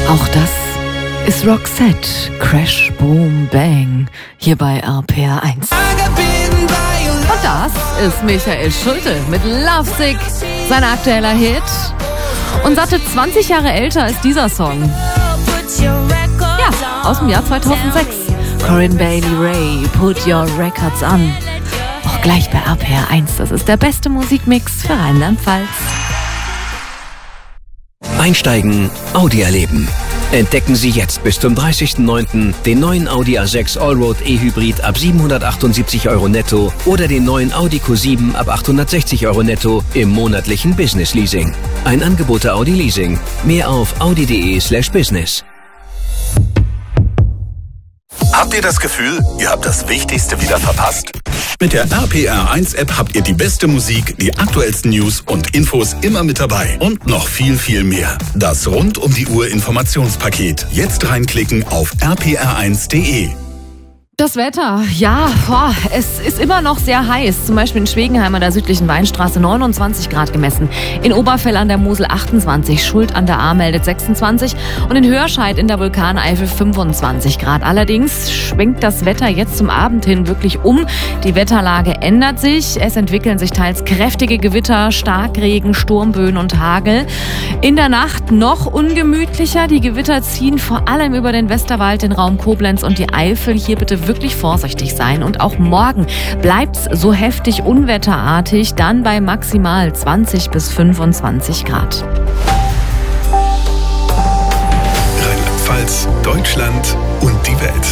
Auch das ist Roxette, Crash, Boom, Bang, hier bei RPR 1. Und das ist Michael Schulte mit Lovesick, sein aktueller Hit. Und satte 20 Jahre älter als dieser Song. Ja, aus dem Jahr 2006. Corinne Bailey Rae, Put Your Records On. Auch gleich bei RPR 1, das ist der beste Musikmix für Rheinland-Pfalz. Einsteigen, Audi erleben. Entdecken Sie jetzt bis zum 30.09. den neuen Audi A6 Allroad E-Hybrid ab 778 € netto oder den neuen Audi Q7 ab 860 € netto im monatlichen Business Leasing. Ein Angebot der Audi Leasing. Mehr auf audi.de/business. Habt ihr das Gefühl, ihr habt das Wichtigste wieder verpasst? Mit der RPR 1 App habt ihr die beste Musik, die aktuellsten News und Infos immer mit dabei. Und noch viel, viel mehr. Das rund um die Uhr Informationspaket. Jetzt reinklicken auf rpr1.de. Das Wetter, ja, es ist immer noch sehr heiß. Zum Beispiel in Schwegenheim an der südlichen Weinstraße 29 Grad gemessen. In Oberfell an der Mosel 28, Schuld an der Ahr meldet 26 und in Hörscheid in der Vulkaneifel 25 Grad. Allerdings schwenkt das Wetter jetzt zum Abend hin wirklich um. Die Wetterlage ändert sich. Es entwickeln sich teils kräftige Gewitter, Starkregen, Sturmböen und Hagel. In der Nacht noch ungemütlicher. Die Gewitter ziehen vor allem über den Westerwald, den Raum Koblenz und die Eifel. Hier bitte wirklich vorsichtig sein. Und auch morgen bleibt's so heftig unwetterartig, dann bei maximal 20 bis 25 Grad. Rheinland-Pfalz, Deutschland und die Welt.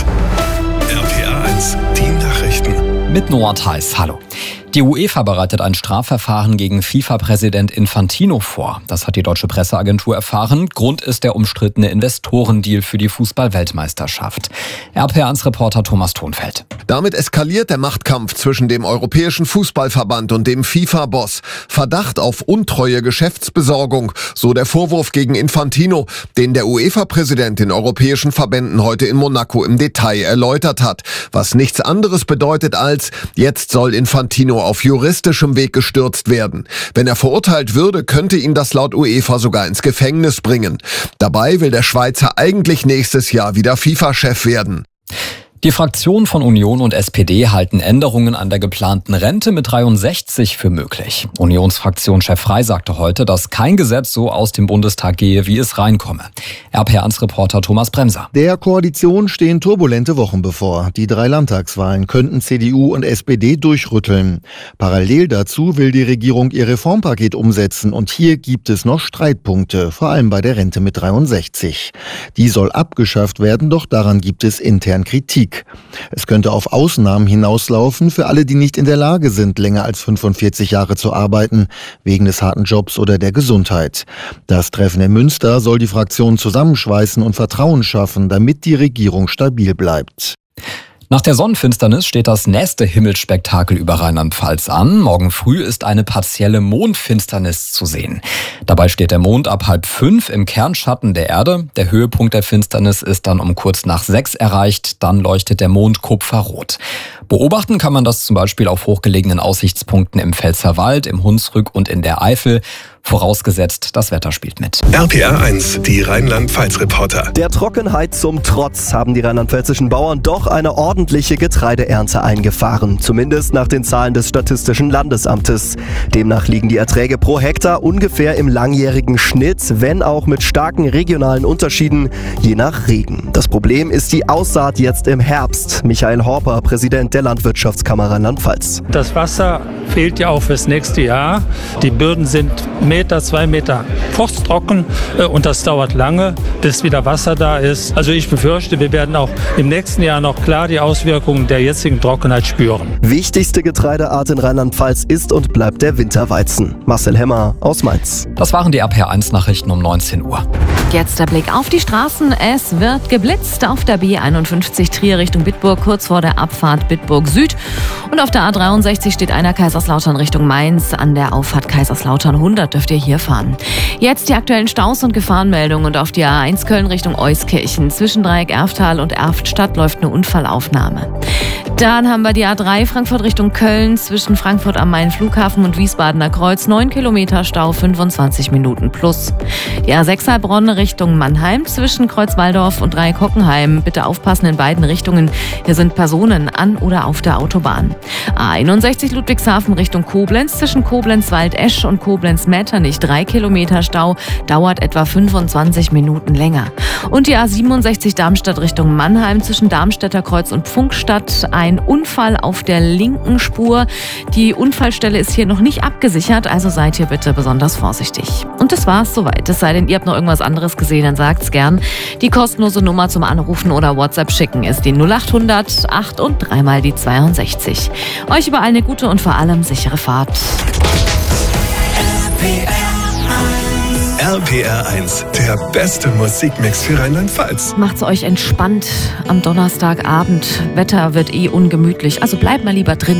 RPR 1, die Nachrichten. Mit Noah Theis, hallo. Die UEFA bereitet ein Strafverfahren gegen FIFA-Präsident Infantino vor. Das hat die deutsche Presseagentur erfahren. Grund ist der umstrittene Investorendeal für die Fußball-Weltmeisterschaft. RPR1-Reporter Thomas Thonfeld. Damit eskaliert der Machtkampf zwischen dem Europäischen Fußballverband und dem FIFA-Boss. Verdacht auf untreue Geschäftsbesorgung, so der Vorwurf gegen Infantino, den der UEFA-Präsident den europäischen Verbänden heute in Monaco im Detail erläutert hat. Was nichts anderes bedeutet als, jetzt soll Infantino auf juristischem Weg gestürzt werden. Wenn er verurteilt würde, könnte ihn das laut UEFA sogar ins Gefängnis bringen. Dabei will der Schweizer eigentlich nächstes Jahr wieder FIFA-Chef werden. Die Fraktionen von Union und SPD halten Änderungen an der geplanten Rente mit 63 für möglich. Unionsfraktionschef Frey sagte heute, dass kein Gesetz so aus dem Bundestag gehe, wie es reinkomme. RPR1-Reporter Thomas Bremser. Der Koalition stehen turbulente Wochen bevor. Die 3 Landtagswahlen könnten CDU und SPD durchrütteln. Parallel dazu will die Regierung ihr Reformpaket umsetzen und hier gibt es noch Streitpunkte, vor allem bei der Rente mit 63. Die soll abgeschafft werden, doch daran gibt es intern Kritik. Es könnte auf Ausnahmen hinauslaufen für alle, die nicht in der Lage sind, länger als 45 Jahre zu arbeiten, wegen des harten Jobs oder der Gesundheit. Das Treffen in Münster soll die Fraktionen zusammenschweißen und Vertrauen schaffen, damit die Regierung stabil bleibt. Nach der Sonnenfinsternis steht das nächste Himmelsspektakel über Rheinland-Pfalz an. Morgen früh ist eine partielle Mondfinsternis zu sehen. Dabei steht der Mond ab 4:30 im Kernschatten der Erde. Der Höhepunkt der Finsternis ist dann um kurz nach 6 erreicht. Dann leuchtet der Mond kupferrot. Beobachten kann man das zum Beispiel auf hochgelegenen Aussichtspunkten im Pfälzerwald, im Hunsrück und in der Eifel. Vorausgesetzt, das Wetter spielt mit. RPR 1, die Rheinland-Pfalz-Reporter. Der Trockenheit zum Trotz haben die rheinland-pfälzischen Bauern doch eine ordentliche Getreideernte eingefahren. Zumindest nach den Zahlen des Statistischen Landesamtes. Demnach liegen die Erträge pro Hektar ungefähr im langjährigen Schnitt, wenn auch mit starken regionalen Unterschieden, je nach Regen. Das Problem ist die Aussaat jetzt im Herbst. Michael Horper, Präsident der Landwirtschaftskammer Rheinland-Pfalz. Das Wasser fehlt ja auch fürs nächste Jahr. Die Böden sind 2 Meter frosttrocken und das dauert lange, bis wieder Wasser da ist. Also ich befürchte, wir werden auch im nächsten Jahr noch klar die Auswirkungen der jetzigen Trockenheit spüren. Wichtigste Getreideart in Rheinland-Pfalz ist und bleibt der Winterweizen. Marcel Hemmer aus Mainz. Das waren die RPR1-Nachrichten um 19 Uhr. Jetzt der Blick auf die Straßen. Es wird geblitzt auf der B51 Trier Richtung Bitburg, kurz vor der Abfahrt Bitburg Süd. Und auf der A63 steht einer Kaiserslautern Richtung Mainz. An der Auffahrt Kaiserslautern hunderte dürft ihr hier fahren. Jetzt die aktuellen Staus und Gefahrenmeldungen und auf die A1 Köln Richtung Euskirchen. Zwischen Dreieck Erftal und Erftstadt läuft eine Unfallaufnahme. Dann haben wir die A3 Frankfurt Richtung Köln, zwischen Frankfurt am Main Flughafen und Wiesbadener Kreuz, 9 Kilometer Stau, 25 Minuten plus. Die A6 Heilbronn Richtung Mannheim, zwischen Kreuzwaldorf und Dreieck Hockenheim. Bitte aufpassen in beiden Richtungen. Hier sind Personen an oder auf der Autobahn. A61 Ludwigshafen Richtung Koblenz, zwischen Koblenz-Waldesch und Koblenz-Metternich, 3 Kilometer Stau, dauert etwa 25 Minuten länger. Und die A67 Darmstadt Richtung Mannheim, zwischen Darmstädter Kreuz und Pfunkstadt, ein Unfall auf der linken Spur. Die Unfallstelle ist hier noch nicht abgesichert, also seid hier bitte besonders vorsichtig. Und das war's soweit. Es sei denn, ihr habt noch irgendwas anderes gesehen, dann sagt's gern. Die kostenlose Nummer zum Anrufen oder WhatsApp schicken ist die 0800 8 und 3 mal die 62. Euch überall eine gute und vor allem sichere Fahrt. RPR 1, der beste Musikmix für Rheinland-Pfalz. Macht's euch entspannt am Donnerstagabend. Wetter wird ungemütlich, also bleibt mal lieber drin.